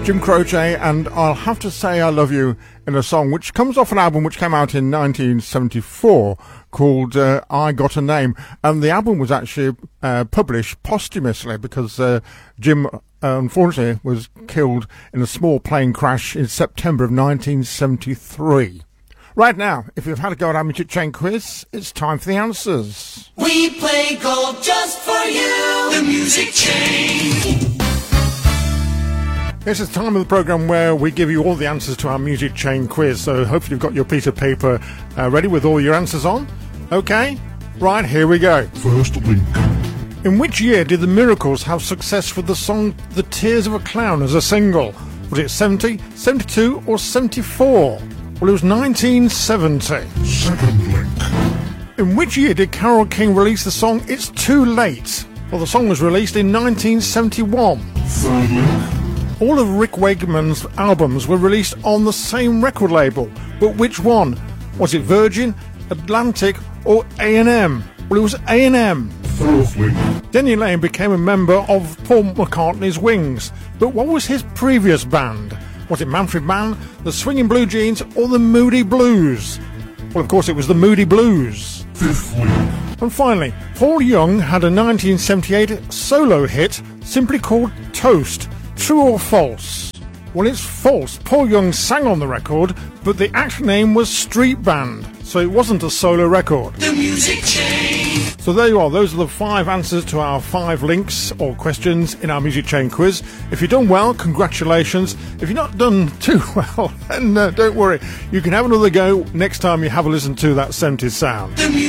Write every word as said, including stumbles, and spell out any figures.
Jim Croce and I'll Have to Say I Love You in a song which comes off an album which came out in nineteen seventy-four called uh, I Got a Name, and the album was actually uh, published posthumously because uh, Jim uh, unfortunately was killed in a small plane crash in September of nineteen seventy-three. Right now, if you've had a go at our Music Chain quiz, it's time for the answers. We play golf just for you, the Music Chain. This is the time of the programme where we give you all the answers to our Music Chain quiz, so hopefully you've got your piece of paper uh, ready with all your answers on. OK? Right, here we go. First link. In which year did the Miracles have success with the song The Tears of a Clown as a single? Was it seventy, seventy-two or seventy-four? Well, it was nineteen seventy. Second link. In which year did Carole King release the song It's Too Late? Well, the song was released in nineteen seventy-one. Third link. All of Rick Wakeman's albums were released on the same record label, but which one? Was it Virgin, Atlantic or A and M? Well, it was A and M. Fourth link. Denny Laine became a member of Paul McCartney's Wings, but what was his previous band? Was it Manfred Mann, the Swinging Blue Jeans or the Moody Blues? Well, of course it was the Moody Blues. Fifth link. And finally, Paul Young had a nineteen seventy-eight solo hit simply called Toast. True or false? Well, it's false. Paul Young sang on the record, but the actual name was Street Band, so it wasn't a solo record. The Music Chain. So there you are. Those are the five answers to our five links or questions in our Music Chain quiz. If you've done well, congratulations. If you've not done too well, then uh, don't worry. You can have another go next time you have a listen to that seventies sound.